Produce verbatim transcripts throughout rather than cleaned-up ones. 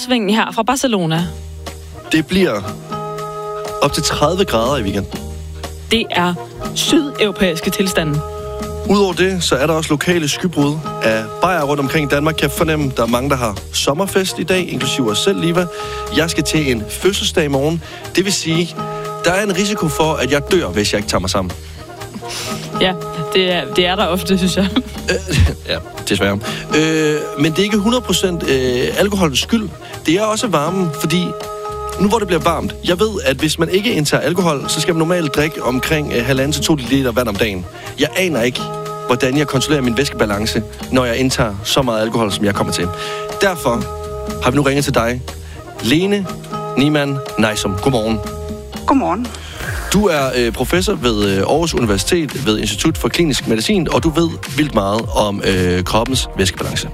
solsving her fra Barcelona. Det bliver op til tredive grader i weekenden. Det er sydeuropæiske tilstande. Udover det, så er der også lokale skybrud af bajer rundt omkring Danmark. Kan jeg fornemme, der er mange, der har sommerfest i dag, inklusive os selv, Liva. Jeg skal til en fødselsdag i morgen. Det vil sige, der er en risiko for, at jeg dør, hvis jeg ikke tager mig sammen. Ja, det er, det er der ofte, synes jeg. Ja, desværre. Øh, men det er ikke hundrede procent øh, alkoholens skyld. Det er også varmen, fordi nu hvor det bliver varmt, jeg ved, at hvis man ikke indtager alkohol, så skal man normalt drikke omkring øh, halvanden til to liter vand om dagen. Jeg aner ikke, hvordan jeg kontrollerer min væskebalance, når jeg indtager så meget alkohol, som jeg kommer til. Derfor har vi nu ringet til dig, Lene Niemann Nejsum. Godmorgen. Godmorgen. Du er øh, professor ved øh, Aarhus Universitet ved Institut for Klinisk Medicin, og du ved vildt meget om øh, kroppens væskebalance.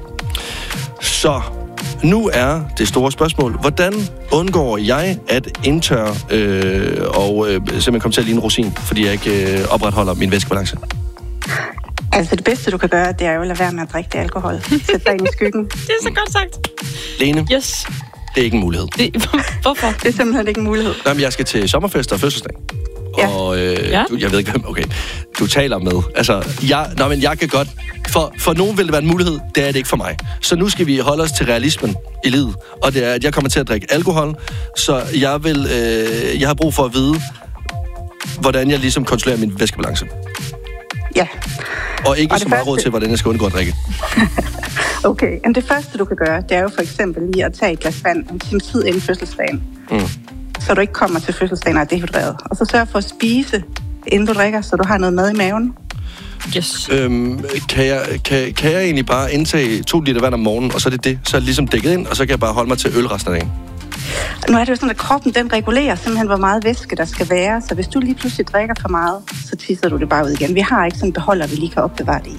Så nu er det store spørgsmål, hvordan undgår jeg at indtørre øh, og øh, simpelthen komme til at ligne en rosin, fordi jeg ikke øh, opretholder min væskebalance? Altså det bedste, du kan gøre, det er jo at lade være med at drikke det alkohol. Sæt dig ind i skyggen. Det er så godt sagt. Lene, Yes. det er ikke en mulighed. Det, hvorfor? Det er simpelthen ikke en mulighed. Jamen, jeg skal til sommerfest og fødselsdag. Ja. Og øh, Ja. du, jeg ved ikke, hvem... Okay, du taler med. Altså, jeg, nå, men jeg kan godt... For, for nogen vil det være en mulighed, det er det ikke for mig. Så nu skal vi holde os til realismen i livet. Og det er, at jeg kommer til at drikke alkohol. Så jeg vil... Øh, jeg har brug for at vide, hvordan jeg ligesom kontrollerer min væskebalance. Ja. Og ikke Og så det meget første- råd til, hvordan jeg skal undgå at drikke. Okay, men det første, du kan gøre, det er jo for eksempel lige at tage et glas vand en time tid inden fødselsdagen. Mm. Så du ikke kommer til fødselsdagen og er dehydreret. Og så sørg for at spise, inden du drikker, så du har noget mad i maven. Yes. Øhm, kan, jeg, kan, kan jeg egentlig bare indtage to liter vand om morgenen, og så er det det? Så er det ligesom dækket ind, og så kan jeg bare holde mig til øl resten af dagen. Nu er det jo sådan, at kroppen den regulerer simpelthen, hvor meget væske der skal være. Så hvis du lige pludselig drikker for meget, så tisser du det bare ud igen. Vi har ikke sådan en beholder, vi lige kan opbevare det i.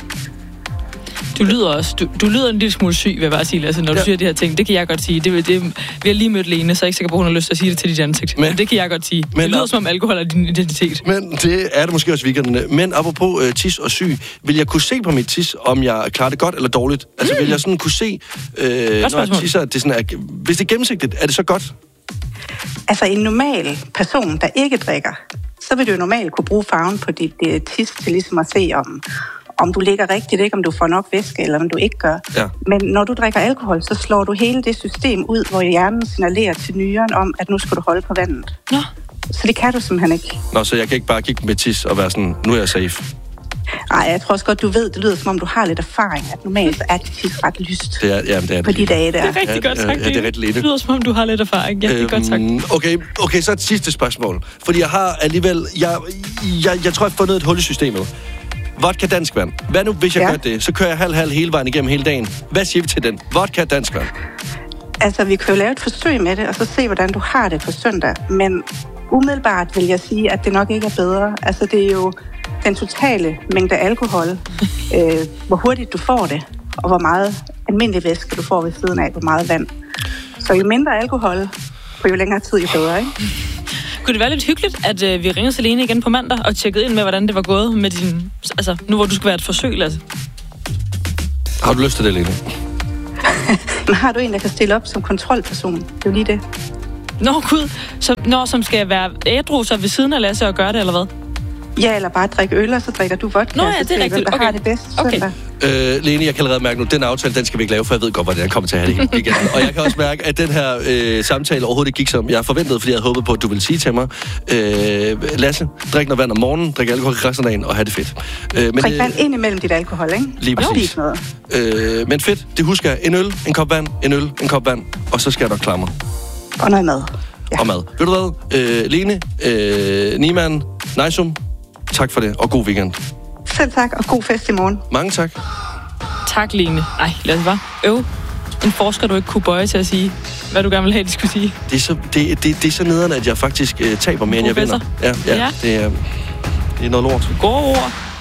Du lyder også, du, du lyder en lille smule syg, vil jeg bare sige, Lasse, når du Ja. siger de her ting. Det kan jeg godt sige. Det, det, vi har lige mødt Lene, så jeg er ikke sikker på, hun har lyst til at sige det til dit ansigt. Men, men det kan jeg godt sige. men- Det lyder som om alkohol er din identitet. Men det er det måske også weekenden. Men apropos øh, tis og syg, vil jeg kunne se på mit tis, om jeg klarer det godt eller dårligt? Altså, mm. vil jeg sådan kunne se, øh, når jeg spørgsmål. tisser, at det sådan er, hvis det er gennemsigtigt, er det så godt? Altså en normal person, der ikke drikker, så vil du jo normalt kunne bruge farven på dit uh, tis til ligesom at se, om, om du ligger rigtigt, ikke om du får nok væske, eller om du ikke gør. Ja. Men når du drikker alkohol, så slår du hele det system ud, hvor hjernen signalerer til nyren om, at nu skal du holde på vandet. Nå, Så det kan du simpelthen ikke. Nå, så jeg kan ikke bare kigge med tis og være sådan, nu er jeg safe. Nej, jeg tror også godt, du ved, det lyder som om, du har lidt erfaring, at normalt så er dit tis ret lyst Det er, jamen, det er på de dage der. det er rigtig Ja, godt ja, sagt, ja, det er Lene. rigtig Lene. Det lyder som om, du har lidt erfaring. Ja, det er godt sagt. Øhm, okay, okay, så et sidste spørgsmål. Fordi jeg har alligevel... Jeg, jeg, jeg tror, jeg har fundet et hul i systemet. Vodka dansk vand. Hvad nu, hvis jeg Ja. gør det? Så kører jeg halv-halv hele vejen igennem hele dagen. Hvad siger vi til den? Vodka dansk vand. Altså, vi kan jo lave et forsøg med det, og så se, hvordan du har det på søndag. Men umiddelbart vil jeg sige, at det nok ikke er bedre. Altså, det er jo den totale mængde alkohol, øh, hvor hurtigt du får det, og hvor meget almindelig væske du får ved siden af, hvor meget vand. Så jo mindre alkohol, på jo længere tid, jo bedre, ikke? Kunne det være lidt hyggeligt, at øh, vi ringede til Lene igen på mandag og tjekkede ind med, hvordan det var gået med din... Altså, nu hvor du skal være et forsøg, Lasse. Har du lyst til det, Lene? Men har du en, der kan stille op som kontrolperson? Det er jo lige det. Nå, gud. Så, når som skal være ædru, så ved siden af Lasse og gøre det, eller hvad? Ja, eller bare drikke øl, og så drikker du vodka. Nå ja, så det er ser vi, rigtigt. hvem der Okay. har det bedst Okay. søndag. Øh, Lene, jeg kan allerede mærke nu, den aftale, den skal vi ikke lave, for jeg ved godt, hvordan jeg kommer til at have det igen. Og jeg kan også mærke, at den her øh, samtale overhovedet ikke gik, som jeg forventede, fordi jeg havde håbet på, at du ville sige til mig. Øh, Lasse, drik noget vand om morgenen, drik alkohol resten af dagen, og have det fedt. Øh, men, Drik vand ind imellem dit alkohol, ikke? Lige Og præcis. spis noget. øh, men fedt, det husker jeg. En øl, en kop vand, en øl, en kop vand, og så skal jeg nok klare mig. Og noget mad. Ja. Og mad. Ved du hvad? Øh, Lene, øh, Niemann Nejsum, tak for det, og god weekend. Selv tak, og god fest i morgen. Mange tak. Tak, Lene. Ej, Lasse, hvad? Øv. En forsker, du ikke kunne bøje til at sige, hvad du gerne vil have, de skulle sige. Det er så, det, det, det er så nederen, at jeg faktisk øh, taber mere, end jeg vinder. Professor. Ja, ja, Ja. Det, er, det er noget lort. Gode ord.